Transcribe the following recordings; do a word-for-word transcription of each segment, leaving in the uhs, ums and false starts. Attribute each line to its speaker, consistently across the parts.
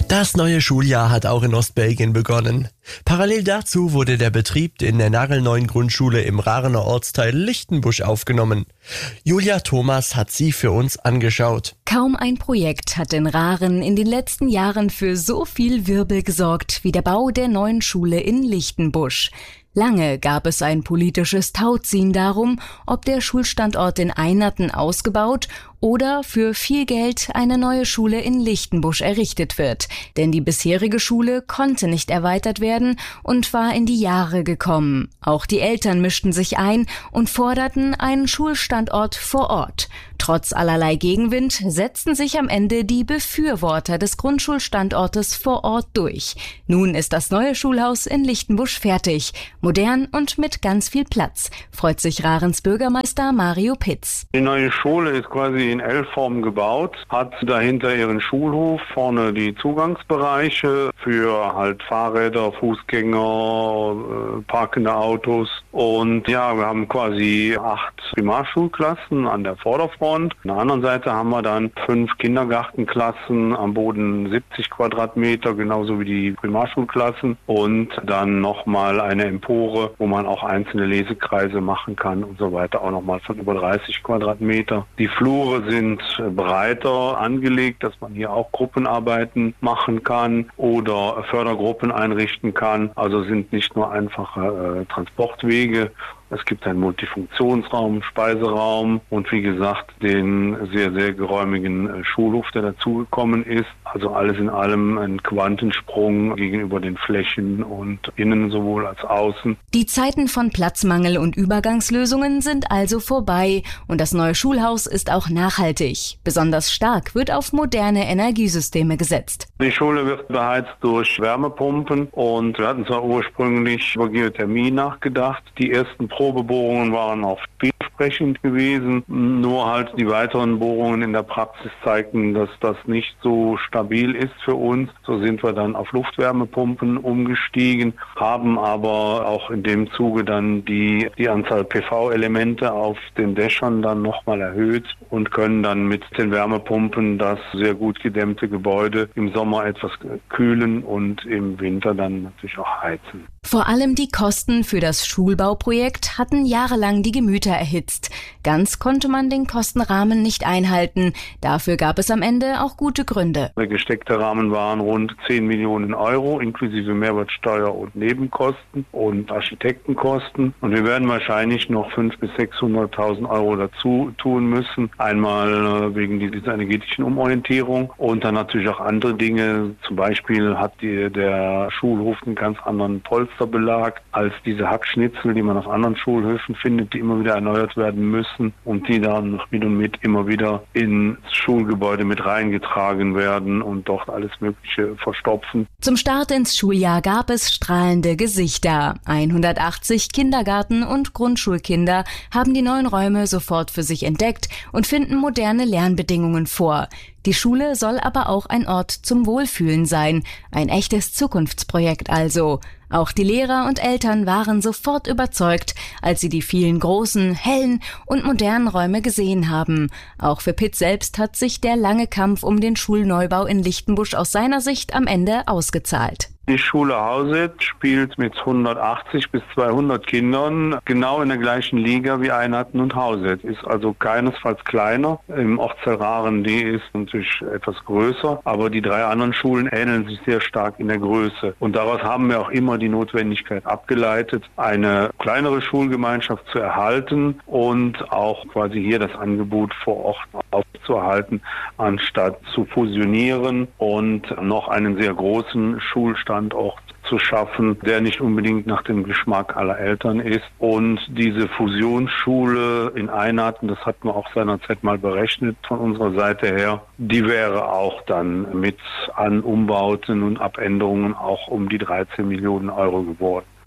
Speaker 1: Das neue Schuljahr hat auch in Ostbelgien begonnen. Parallel dazu wurde der Betrieb in der nagelneuen Grundschule im Raarener Ortsteil Lichtenbusch aufgenommen. Julia Thomas hat sie für uns angeschaut.
Speaker 2: Kaum ein Projekt hat in Raaren in den letzten Jahren für so viel Wirbel gesorgt wie der Bau der neuen Schule in Lichtenbusch. Lange gab es ein politisches Tauziehen darum, ob der Schulstandort in Einerten ausgebaut oder für viel Geld eine neue Schule in Lichtenbusch errichtet wird. Denn die bisherige Schule konnte nicht erweitert werden und war in die Jahre gekommen. Auch die Eltern mischten sich ein und forderten einen Schulstandort vor Ort. Trotz allerlei Gegenwind setzten sich am Ende die Befürworter des Grundschulstandortes vor Ort durch. Nun ist das neue Schulhaus in Lichtenbusch fertig. Modern und mit ganz viel Platz, freut sich Raarens Bürgermeister Mario Pitz.
Speaker 3: Die neue Schule ist quasi in L-Form gebaut, hat dahinter ihren Schulhof, vorne die Zugangsbereiche für halt Fahrräder, Fußgänger, äh, parkende Autos. Und ja, wir haben quasi acht Primarschulklassen an der Vorderfront. An der anderen Seite haben wir dann fünf Kindergartenklassen, am Boden siebzig Quadratmeter, genauso wie die Primarschulklassen. Und dann nochmal eine Empore, wo man auch einzelne Lesekreise machen kann und so weiter, auch nochmal von über dreißig Quadratmeter. Die Flure sind breiter angelegt, dass man hier auch Gruppenarbeiten machen kann oder Fördergruppen einrichten kann. Also sind nicht nur einfache äh, Transportwege. Es gibt einen Multifunktionsraum, Speiseraum und wie gesagt den sehr, sehr geräumigen Schulhof, der dazugekommen ist. Also alles in allem ein Quantensprung gegenüber den Flächen und innen sowohl als außen.
Speaker 2: Die Zeiten von Platzmangel und Übergangslösungen sind also vorbei und das neue Schulhaus ist auch nachhaltig. Besonders stark wird auf moderne Energiesysteme gesetzt.
Speaker 3: Die Schule wird beheizt durch Wärmepumpen und wir hatten zwar ursprünglich über Geothermie nachgedacht. Die ersten Probebohrungen waren auch vielversprechend gewesen, nur halt die weiteren Bohrungen in der Praxis zeigten, dass das nicht so stabil ist für uns. So sind wir dann auf Luftwärmepumpen umgestiegen, haben aber auch in dem Zuge dann die, die Anzahl P V-Elemente auf den Dächern dann nochmal erhöht und können dann mit den Wärmepumpen das sehr gut gedämmte Gebäude im Sommer etwas kühlen und im Winter dann natürlich auch heizen.
Speaker 2: Vor allem die Kosten für das Schulbauprojekt hatten jahrelang die Gemüter erhitzt. Ganz konnte man den Kostenrahmen nicht einhalten. Dafür gab es am Ende auch gute Gründe.
Speaker 3: Der gesteckte Rahmen waren rund zehn Millionen Euro, inklusive Mehrwertsteuer und Nebenkosten und Architektenkosten. Und wir werden wahrscheinlich noch fünfhunderttausend bis sechshunderttausend Euro dazu tun müssen. Einmal wegen dieser energetischen Umorientierung und dann natürlich auch andere Dinge. Zum Beispiel hat die, der Schulhof einen ganz anderen Polsterbelag als diese Hackschnitzel, die man auf anderen Schulhöfen findet, die immer wieder erneuert werden müssen und die dann mit und mit immer wieder ins Schulgebäude mit reingetragen werden und dort alles Mögliche verstopfen.
Speaker 2: Zum Start ins Schuljahr gab es strahlende Gesichter. hundertachtzig Kindergarten- und Grundschulkinder haben die neuen Räume sofort für sich entdeckt und finden moderne Lernbedingungen vor. Die Schule soll aber auch ein Ort zum Wohlfühlen sein. Ein echtes Zukunftsprojekt also. Auch die Lehrer und Eltern waren sofort überzeugt, als sie die vielen großen, hellen und modernen Räume gesehen haben. Auch für Pitz selbst hat sich der lange Kampf um den Schulneubau in Lichtenbusch aus seiner Sicht am Ende ausgezahlt.
Speaker 3: Die Schule Hauset spielt mit hundertachtzig bis zweihundert Kindern genau in der gleichen Liga wie Einerten und Hauset. Ist also keinesfalls kleiner. Im Ortsteil Raaren D ist natürlich etwas größer, aber die drei anderen Schulen ähneln sich sehr stark in der Größe. Und daraus haben wir auch immer die Notwendigkeit abgeleitet, eine kleinere Schulgemeinschaft zu erhalten und auch quasi hier das Angebot vor Ort aufzuerhalten, anstatt zu fusionieren und noch einen sehr großen Schulstandort zu schaffen, der nicht unbedingt nach dem Geschmack aller Eltern ist. Und diese Fusionsschule in Einerten, das hatten wir auch seinerzeit mal berechnet von unserer Seite her, die wäre auch dann mit an Umbauten und Abänderungen auch um die dreizehn Millionen Euro geworden.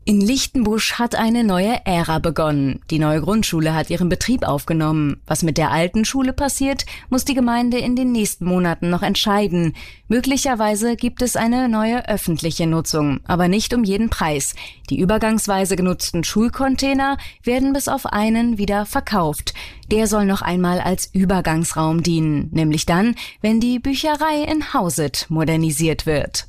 Speaker 2: In Lichtenbusch hat eine neue Ära begonnen. Die neue Grundschule hat ihren Betrieb aufgenommen. Was mit der alten Schule passiert, muss die Gemeinde in den nächsten Monaten noch entscheiden. Möglicherweise gibt es eine neue öffentliche Nutzung, aber nicht um jeden Preis. Die übergangsweise genutzten Schulcontainer werden bis auf einen wieder verkauft. Der soll noch einmal als Übergangsraum dienen, nämlich dann, wenn die Bücherei in Hauset modernisiert wird.